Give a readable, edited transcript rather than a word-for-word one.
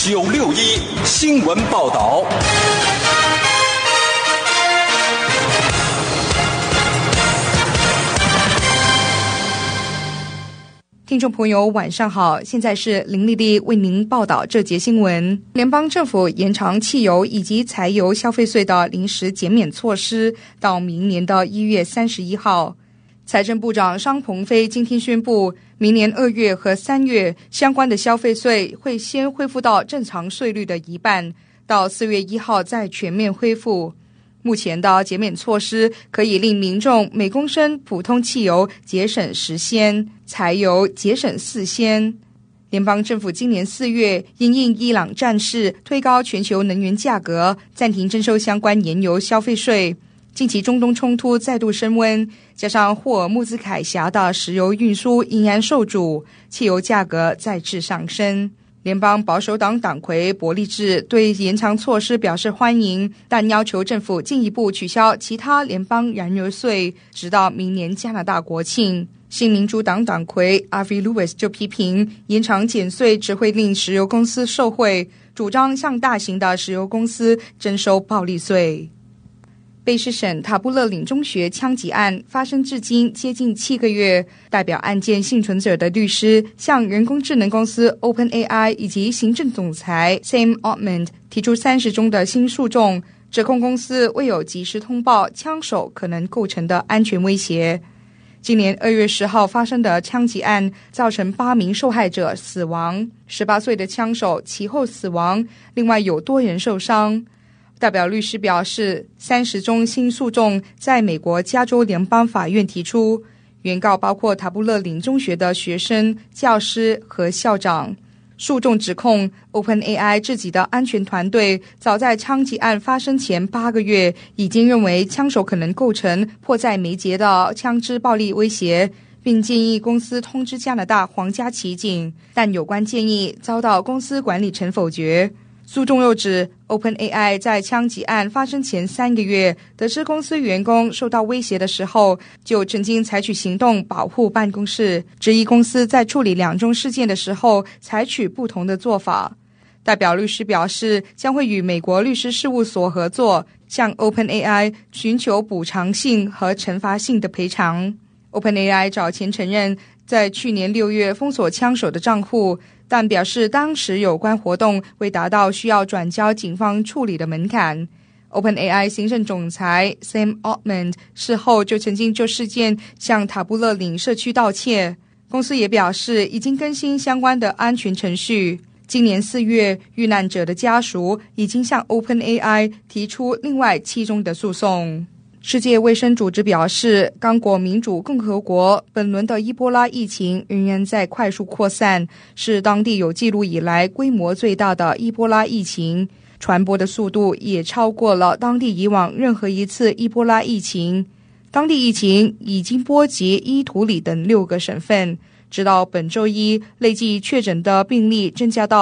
961新闻报道。 听众朋友晚上好，现在是林丽丽为您报道这节新闻。联邦政府延长汽油以及柴油消费税的临时减免措施到明年的1月31号。财政部长商鹏飞今天宣布，明年2月和3月相关的消费税会先恢复到正常税率的一半，到4月1号再全面恢复。目前的减免措施可以令民众每公升普通汽油节省10仙，柴油节省4仙。联邦政府今年4月因应伊朗战事推高全球能源价格，暂停征收相关燃油消费税。近期中东冲突再度升温，加上霍尔木兹海峡的石油运输仍然受阻，汽油价格再次上升。联邦保守党党魁伯利治对延长措施表示欢迎，但要求政府进一步取消其他联邦燃油税，直到明年加拿大国庆。新民主党党魁 Avi Lewis 就批评延长减税只会令石油公司受惠，主张向大型的石油公司征收暴利税。卑诗省塔布勒岭中学枪击案发生至今接近7个月，代表案件幸存者的律师向人工智能公司 OpenAI 以及行政总裁 Sam Altman 提出30宗的新诉讼，指控公司未有及时通报枪手可能构成的安全威胁。今年2月10号发生的枪击案造成8名受害者死亡，18岁的枪手其后死亡，另外有多人受伤。代表律师表示，30宗新诉讼在美国加州联邦法院提出，原告包括塔布勒岭中学的学生、教师和校长。诉讼指控 OpenAI 自己的安全团队早在枪击案发生前8个月已经认为枪手可能构成迫在眉睫的枪支暴力威胁，并建议公司通知加拿大皇家骑警，但有关建议遭到公司管理层否决。诉讼又指 OpenAI 在枪击案发生前3个月得知公司员工受到威胁的时候，就曾经采取行动保护办公室，质疑公司在处理2宗事件的时候采取不同的做法。代表律师表示，将会与美国律师事务所合作，向 OpenAI 寻求补偿性和惩罚性的赔偿。OpenAI 早前承认在去年6月封锁枪手的账户，但表示当时有关活动未达到需要转交警方处理的门槛。OpenAI 行政总裁 Sam Altman 事后就曾经就事件向塔布勒岭社区道歉。公司也表示已经更新相关的安全程序。今年4月，遇难者的家属已经向 OpenAI 提出另外7宗的诉讼。世界卫生组织表示，刚果民主共和国本轮的伊波拉疫情仍然在快速扩散，是当地有记录以来规模最大的伊波拉疫情，传播的速度也超过了当地以往任何一次伊波拉疫情。当地疫情已经波及伊图里等6个省份，直到本周一，累计确诊的病例增加到